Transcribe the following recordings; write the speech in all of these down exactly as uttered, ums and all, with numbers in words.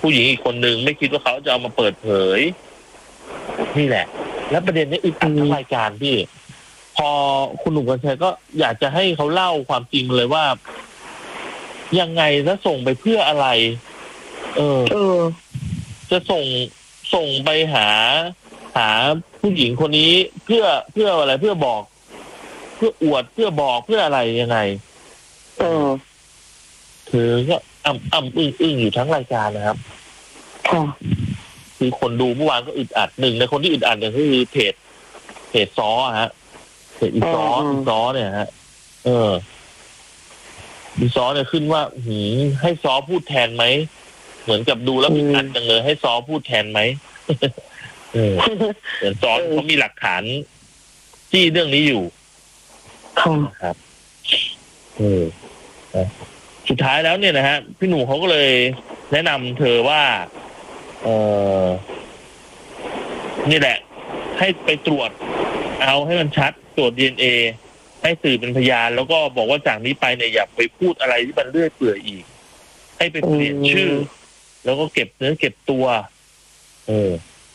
ผู้หญิงอีกคนหนึ่งไม่คิดว่าเขาจะเอามาเปิดเผยนี่แหละแล้วประเด็นนี้อึดอัดทั้งรายการพี่พอคุณหนุ่มกรรชัยก็อยากจะให้เขาเล่าความจริงเลยว่ายังไงแล้วส่งไปเพื่ออะไร เออเออจะส่งส่งไปหา หาผู้หญิงคนนี้เพื่อเพื่ออะไรเพื่อบอก เพื่ออวดเพื่อบอกเพื่ออะไรยังไงเออเธอก็อ่ำอ่ำอึ้งอึ้งอยู่ทั้งรายการนะครับค่ะคือคนดูเมื่อวานก็อึดอัดหนึ่งในคนที่อึดอัดเนี่ยคือเพจเพจซ้อฮะเพจอีซ้ออีซ้อเนี่ยฮะเอออีซ้อเนี่ยขึ้นว่าหืมให้ซ้อพูดแทนไหมเหมือนกับดูแล้วอึดอัดจังเลยให้ซ้อพูดแทนไหมเออเหมือนซ้อเขามีหลักฐานที่เรื่องนี้อยู่ครับเออสุดท้ายแล้วเนี่ยนะฮะพี่หนุ่มเขาก็เลยแนะนำเธอว่าเออนี่แหละให้ไปตรวจเอาให้มันชัดตรวจ ดี เอ็น เอ ให้สื่อเป็นพยานแล้วก็บอกว่าจากนี้ไปเนี่ยอย่าไปพูดอะไรที่มันเลื่อยเปื่อยอีกให้ไปเปลี่ยนชื่อแล้วก็เก็บเนื้อเก็บตัวเออ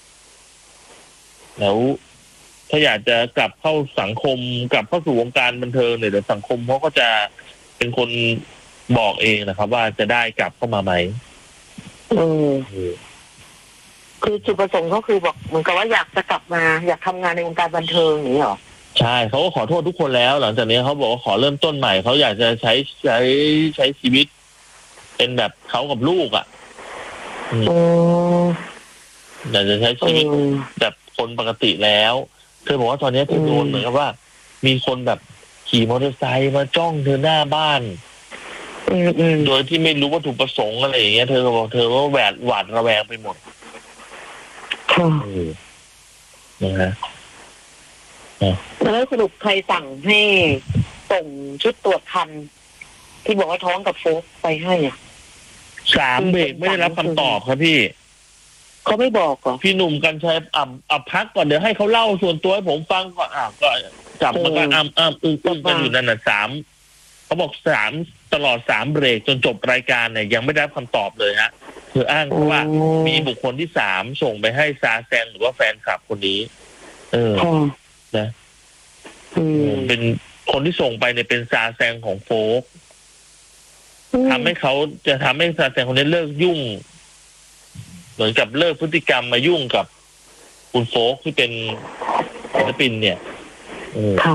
แล้วถ้าอยากจะกลับเข้าสังคมกลับเข้าสู่วงการบันเทิงเนี่ยเดี๋ยวสังคมเขาก็จะเป็นคนบอกเองนะครับว่าจะได้กลับเข้ามาไหมเออคือจุดประสงค์เขาคือบอกเหมือนกับว่าอยากจะกลับมาอยากทำงานในวงการบันเทิงอย่างนี้หรอใช่เขาก็ขอโทษทุกคนแล้วหลังจากนี้เขาบอกว่าขอเริ่มต้นใหม่เขาอยากจะใช้ใช้ใช้ชีวิตเป็นแบบเขากับลูกอ่ะอยากจะใช้ชีวิตแบบคนปกติแล้วเธอบอกว่าตอนนี้เธอโดนเหมือนกับว่ามีคนแบบขี่มอเตอร์ไซค์มาจ้องเธอหน้าบ้านโดยที่ไม่รู้วัตถุประสงค์อะไรอย่างเงี้ยเธอบอกเธอว่าแหวดหวาดระแวงไปหมดนะฮะแล้วสรุปใครสั่งให้ส่งชุดตรวจคันที่บอกว่าท้องกับโฟกไปให้อ่ะสามเบรกไม่ได้รับคำตอบครับพี่เขาไม่บอกเหรอพี่หนุ่มกรรชัยอ่ำอ่ำพักก่อนเดี๋ยวให้เขาเล่าส่วนตัวให้ผมฟังก่อนอ่ะก็จับมันก็อ่ำอ่ำอึ้งอึ้งกันอยู่นั่นน่ะสามเขาบอกสามตลอดสามเบรกจนจบรายการเนี่ยยังไม่ได้รับคำตอบเลยฮะคืออ้างว่ามีบุคคลที่สามส่งไปให้ซาแซงหรือว่าแฟนคลับคนนี้เออนะเป็นคนที่ส่งไปเนี่ยเป็นซาแซงของโฟกทำให้เขาจะทำให้ซาแซงคนนี้เลิกยุ่งเหมือนกับเลิกพฤติกรรมมายุ่งกับคุณโฟกที่เป็นศิลปินเนี่ยค่ะ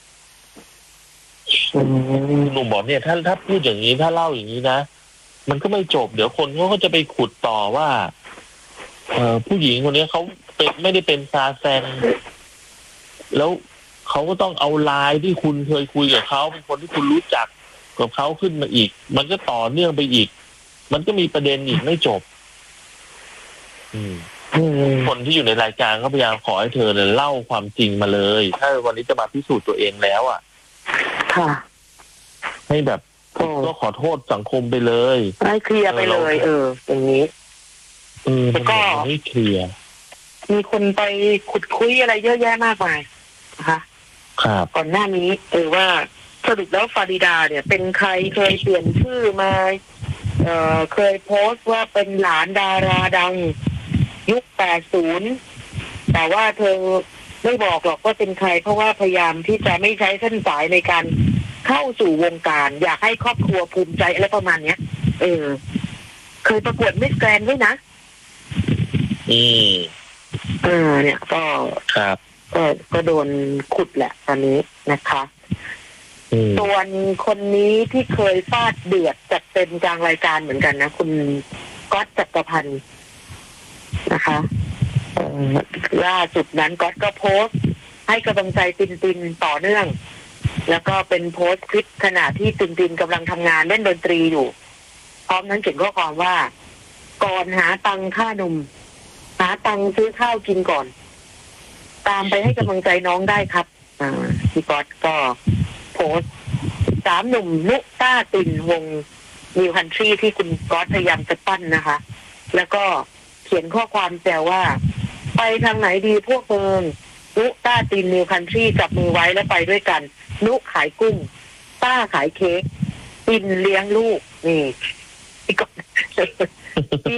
หนุ่มบอกเนี่ยถ้าถ้าพูดอย่างนี้ถ้าเล่าอย่างนี้นะมันก็ไม่จบเดี๋ยวคนเขาก็จะไปขุดต่อว่าเออผู้หญิงคนนี้เขาเป็นไม่ได้เป็นซาแซงแล้วเขาก็ต้องเอาไลน์ที่คุณเคยคุยกับเขาเป็นคนที่คุณรู้จักกับเขาขึ้นมาอีกมันก็ต่อเนื่องไปอีกมันก็มีประเด็นอีกไม่จบอืมคนที่อยู่ในรายการก็พยายามขอให้เธอเนี่ยเล่าความจริงมาเลยถ้าวันนี้จะมาพิสูจน์ตัวเองแล้วอ่ะค่ะให้แบบก็ขอโทษสังคมไปเลยให้เคลียร์ไปเลยเอออย่างนี้เออมันก็ไม่เคลียร์มีคนไปขุดคุยอะไรเยอะแยะมากมายนะคะครับก่อนหน้านี้เออว่าสรุปแล้วฟาริดาเนี่ยเป็นใครเคยเปลี่ยนชื่อมาเอ่อเคยโพสต์ว่าเป็นหลานดาราดังยุคแปดสิบแต่ว่าเธอไม่บอกหรอกว่าเป็นใครเพราะว่าพยายามที่จะไม่ใช้เส้นสายในการเข้าสู่วงการอยากให้ครอบครัวภูมิใจอะไรประมาณเนี้ยเออเคยประกวดมิสแกรนด์ด้วยนะอืมเออเนี่ยก็ครับก็ก็โดนขุดแหละตอนนี้นะคะส่วนคนนี้ที่เคยฟาดเดือดจัดเต็มกลางรายการเหมือนกันนะคุณก๊อตจักรพันธ์นะคะล่าสุดนั้นก๊อตก็โพสต์ให้กำลังใจตินตินต่อเนื่องแล้วก็เป็นโพสต์คลิปขณะที่ตินตินกำลังทำงานเล่นดนตรีอยู่พร้อมนั้นเขียนข้อความว่าก่อนหาตังค่านมหาตังซื้อข้าวกินก่อนตามไปให้กำลังใจน้องได้ครับอ่าพี่ก๊อตก็โพสต์สามหนุ่มนุต้าตินวงนิวคันทรีที่คุณก๊อตพยายามจะปั้นนะคะแล้วก็เขียนข้อความแซวว่าไปทางไหนดีพวกเมืองนุต้าตินนิวคันทรีจับมือไว้แล้วไปด้วยกันนุขายกุ้งต้าขายเค้กตินเลี้ยงลูกนี่พี่ก๊อต